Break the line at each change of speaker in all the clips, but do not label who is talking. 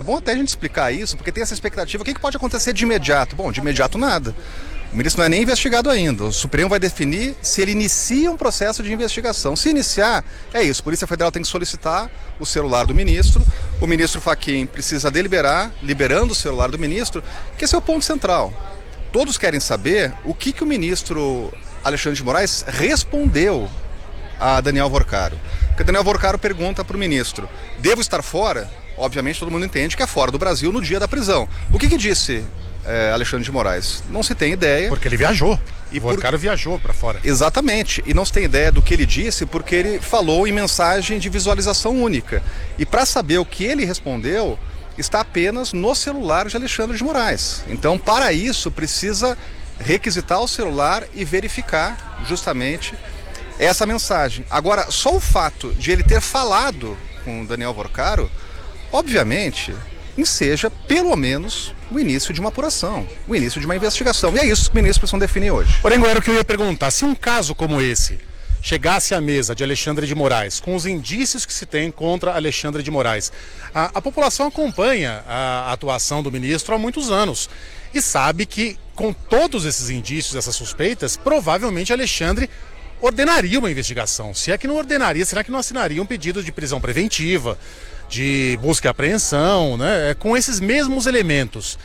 bom até a gente explicar isso, porque tem essa expectativa. O que pode acontecer de imediato? Bom, de imediato nada. O ministro não é nem investigado ainda. O Supremo vai definir se ele inicia um processo de investigação. Se iniciar, é isso. A Polícia Federal tem que solicitar o celular do ministro. O ministro Fachin precisa deliberar, liberando o celular do ministro, que esse é o ponto central. Todos querem saber o que o ministro Alexandre de Moraes respondeu a Daniel Vorcaro. Porque Daniel Vorcaro pergunta para o ministro: devo estar fora? Obviamente todo mundo entende que é fora do Brasil no dia da prisão. O que disse Alexandre de Moraes? Não se tem ideia.
Porque ele viajou. E o Vorcaro viajou para fora.
Exatamente. E não se tem ideia do que ele disse porque ele falou em mensagem de visualização única. E para saber o que ele respondeu, está apenas no celular de Alexandre de Moraes. Então, para isso, precisa requisitar o celular e verificar justamente essa mensagem. Agora, só o fato de ele ter falado com Daniel Vorcaro, obviamente, enseja pelo menos o início de uma apuração, o início de uma investigação. E é isso que o ministro precisa definir hoje.
Porém, era o que eu ia perguntar. Se um caso como esse chegasse à mesa de Alexandre de Moraes, com os indícios que se tem contra Alexandre de Moraes, a população acompanha a atuação do ministro há muitos anos e sabe que, com todos esses indícios, essas suspeitas, provavelmente Alexandre ordenaria uma investigação. Se é que não ordenaria, será que não assinaria um pedido de prisão preventiva, de busca e apreensão, né? Com esses mesmos elementos.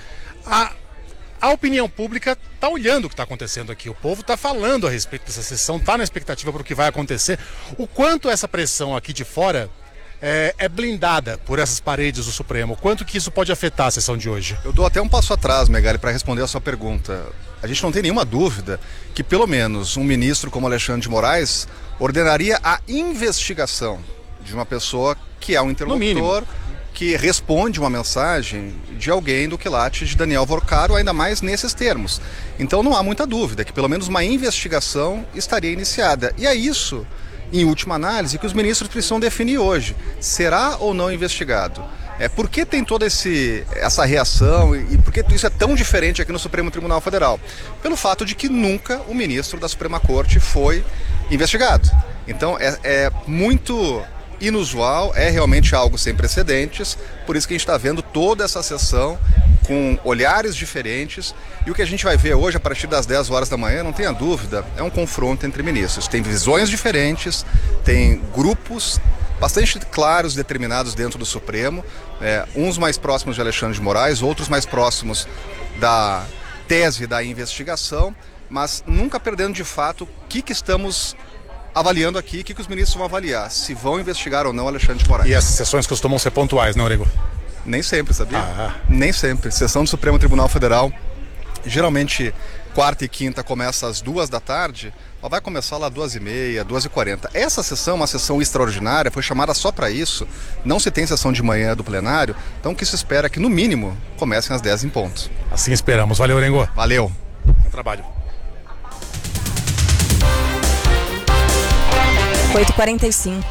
A opinião pública está olhando o que está acontecendo aqui. O povo está falando a respeito dessa sessão, está na expectativa para o que vai acontecer. O quanto essa pressão aqui de fora é blindada por essas paredes do Supremo? O quanto que isso pode afetar a sessão de hoje?
Eu dou até um passo atrás, Megali, para responder a sua pergunta. A gente não tem nenhuma dúvida que pelo menos um ministro como Alexandre de Moraes ordenaria a investigação de uma pessoa que é um interlocutor, que responde uma mensagem de alguém do quilate de Daniel Vorcaro, ainda mais nesses termos. Então não há muita dúvida que pelo menos uma investigação estaria iniciada. E é isso, em última análise, que os ministros precisam definir hoje. Será ou não investigado? Por que tem toda essa reação e por que isso é tão diferente aqui no Supremo Tribunal Federal? Pelo fato de que nunca o ministro da Suprema Corte foi investigado. Então é muito inusual, é realmente algo sem precedentes, por isso que a gente está vendo toda essa sessão com olhares diferentes, e o que a gente vai ver hoje a partir das 10 horas da manhã, não tenha dúvida, é um confronto entre ministros. Tem visões diferentes, tem grupos bastante claros, determinados dentro do Supremo, uns mais próximos de Alexandre de Moraes, outros mais próximos da tese da investigação, mas nunca perdendo de fato o que estamos avaliando aqui, o que os ministros vão avaliar, se vão investigar ou não Alexandre de Moraes.
E essas sessões costumam ser pontuais, não, Orego?
Nem sempre, sabia? Nem sempre. Sessão do Supremo Tribunal Federal, geralmente quarta e quinta começa às 2 da tarde, ela vai começar lá às 2h30, 2h40. Essa sessão é uma sessão extraordinária, foi chamada só para isso, não se tem sessão de manhã do plenário, então o que se espera é que no mínimo comecem às 10 em ponto.
Assim esperamos. Valeu, Orego.
Valeu.
Bom trabalho.
8h45.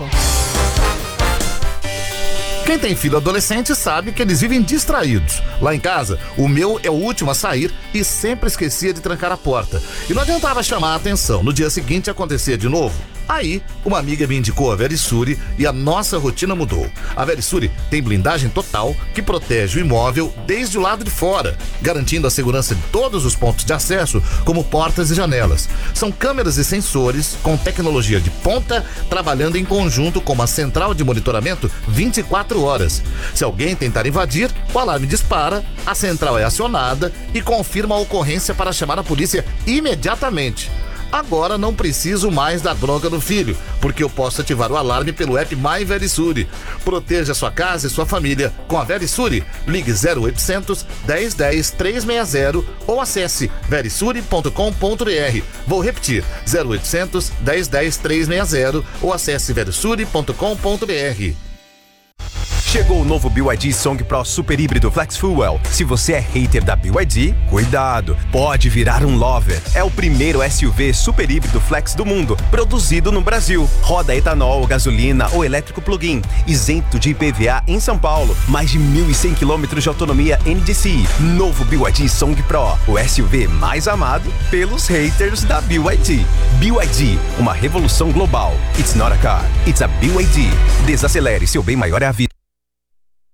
Quem tem filho adolescente sabe que eles vivem distraídos. Lá em casa, o meu é o último a sair e sempre esquecia de trancar a porta. E não adiantava chamar a atenção, no dia seguinte acontecia de novo. Aí, uma amiga me indicou a Verisure e a nossa rotina mudou. A Verisure tem blindagem total que protege o imóvel desde o lado de fora, garantindo a segurança de todos os pontos de acesso, como portas e janelas. São câmeras e sensores com tecnologia de ponta, trabalhando em conjunto com uma central de monitoramento 24 horas. Se alguém tentar invadir, o alarme dispara, a central é acionada e confirma a ocorrência para chamar a polícia imediatamente. Agora não preciso mais dar bronca no filho, porque eu posso ativar o alarme pelo app My Verisure. Proteja sua casa e sua família com a Verisure. Ligue 0800 1010 360 ou acesse verisure.com.br. Vou repetir, 0800 1010 360 ou acesse verisure.com.br.
Chegou o novo BYD Song Pro Super Híbrido Flex Fuel. Se você é hater da BYD, cuidado, pode virar um lover. É o primeiro SUV super híbrido flex do mundo, produzido no Brasil. Roda etanol, gasolina ou elétrico plug-in, isento de IPVA em São Paulo. Mais de 1.100 km de autonomia NDCi. Novo BYD Song Pro, o SUV mais amado pelos haters da BYD. BYD, uma revolução global. It's not a car, it's a BYD. Desacelere, seu bem maior é a vida.